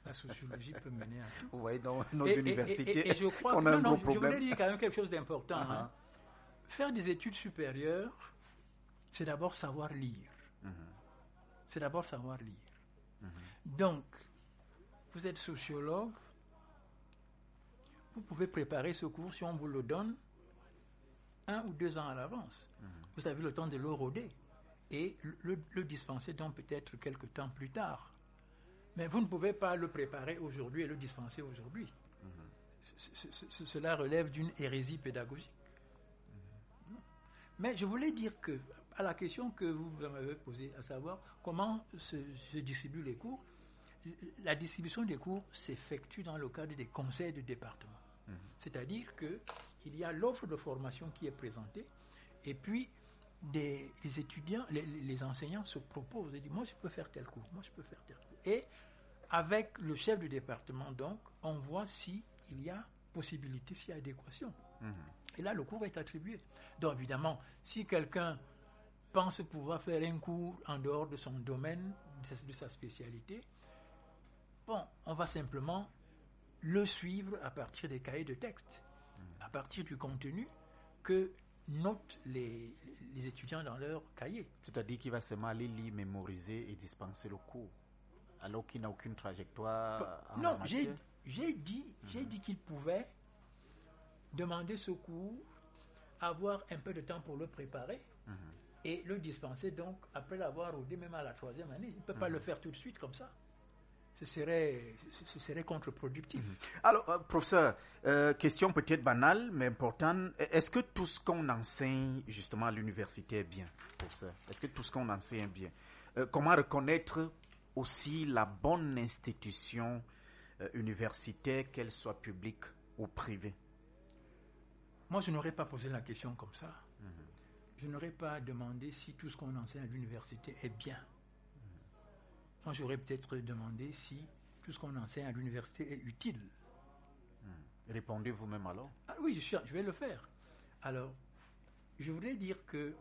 la sociologie peut mener à tout. Vous voyez, dans nos universités, et je crois on a un gros je problème. voulais dire quand même quelque chose d'important. Hein. Faire des études supérieures, c'est d'abord savoir lire. C'est d'abord savoir lire. Donc, vous êtes sociologue, vous pouvez préparer ce cours si on vous le donne 1 ou 2 ans à l'avance. Vous avez le temps de le rôder et le dispenser donc peut-être quelques temps plus tard. Mais vous ne pouvez pas le préparer aujourd'hui et le dispenser aujourd'hui. Cela relève d'une hérésie pédagogique. Mais je voulais dire que, à la question que vous m'avez posée, à savoir comment se distribuent les cours, la distribution des cours s'effectue dans le cadre des conseils de département. C'est-à-dire qu'il y a l'offre de formation qui est présentée, et puis les étudiants, les enseignants se proposent et disent « moi je peux faire tel cours, moi je peux faire tel cours ». Et avec le chef du département, donc, on voit s'il y a possibilité, s'il y a adéquation. Et là, le cours est attribué. Donc, évidemment, si quelqu'un pense pouvoir faire un cours en dehors de son domaine, de sa spécialité, bon, on va simplement le suivre à partir des cahiers de texte, à partir du contenu que notent les étudiants dans leur cahier. C'est-à-dire qu'il va seulement aller lire, mémoriser et dispenser le cours, alors qu'il n'a aucune trajectoire en la matière. Non, j'ai dit qu'il pouvait demander ce cours, avoir un peu de temps pour le préparer et le dispenser donc après l'avoir rodé même à la 3e année. Il ne peut pas le faire tout de suite comme ça. Ce serait contre-productif. Alors, professeur, question peut-être banale, mais importante. Est-ce que tout ce qu'on enseigne justement à l'université est bien, professeur? Est-ce que tout ce qu'on enseigne est bien? Comment reconnaître aussi la bonne institution universitaire, qu'elle soit publique ou privée? Moi, je n'aurais pas posé la question comme ça. Je n'aurais pas demandé si tout ce qu'on enseigne à l'université est bien. Moi, j'aurais peut-être demandé si tout ce qu'on enseigne à l'université est utile. Répondez vous-même alors. Ah oui, je vais le faire. Alors, je voudrais dire que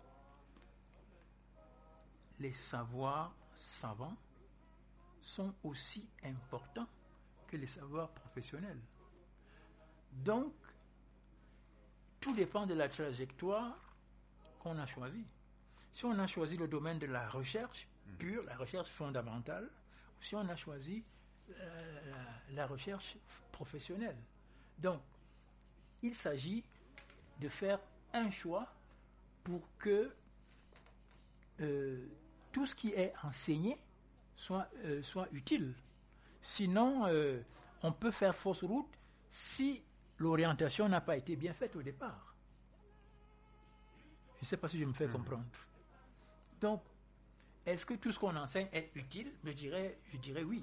les savoirs savants sont aussi importants que les savoirs professionnels. Donc, tout dépend de la trajectoire qu'on a choisie. Si on a choisi le domaine de la recherche pure, la recherche fondamentale, ou si on a choisi la recherche professionnelle. Donc, il s'agit de faire un choix pour que tout ce qui est enseigné soit utile. Sinon, on peut faire fausse route si l'orientation n'a pas été bien faite au départ. Je ne sais pas si je me fais comprendre. Donc, est-ce que tout ce qu'on enseigne est utile? Je dirais oui.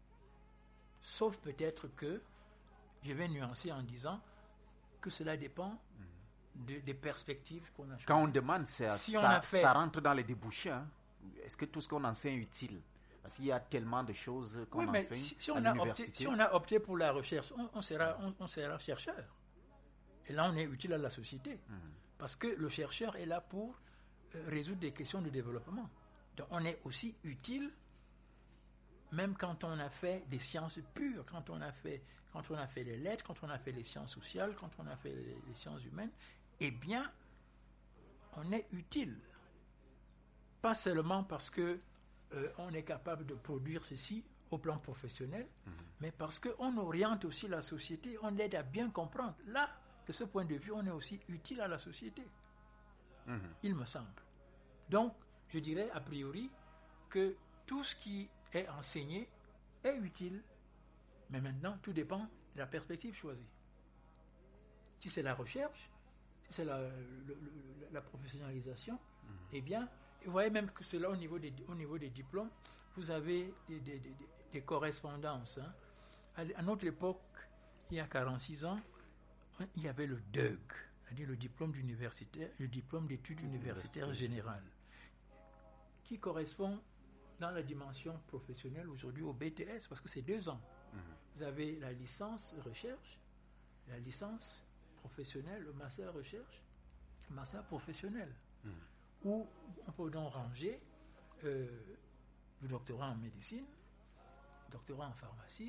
Sauf peut-être que je vais nuancer en disant que cela dépend des perspectives qu'on a choisies. Quand on demande, ça rentre dans les débouchés. Hein? Est-ce que tout ce qu'on enseigne est utile? Parce qu'il y a tellement de choses qu'on enseigne à l'université. Si on a opté pour la recherche, on sera chercheur. Et là, on est utile à la société. Parce que le chercheur est là pour résoudre des questions de développement. Donc, on est aussi utile, même quand on a fait des sciences pures, quand on a fait les lettres, quand on a fait les sciences sociales, quand on a fait les sciences humaines, eh bien, on est utile. Pas seulement parce que on est capable de produire ceci au plan professionnel, mais parce qu'on oriente aussi la société, on l'aide à bien comprendre. Là, de ce point de vue, on est aussi utile à la société, il me semble. Donc, je dirais a priori que tout ce qui est enseigné est utile, mais maintenant, tout dépend de la perspective choisie. Si c'est la recherche, si c'est la professionnalisation, eh bien, vous voyez même que c'est là au niveau des diplômes, vous avez des correspondances. Hein. À notre époque, il y a 46 ans, il y avait le DEUG, c'est-à-dire le diplôme d'études universitaires générales, qui correspond dans la dimension professionnelle aujourd'hui au BTS, parce que c'est 2 ans. Vous avez la licence recherche, la licence professionnelle, le master recherche, le master professionnel. Où on peut donc ranger le doctorat en médecine, le doctorat en pharmacie,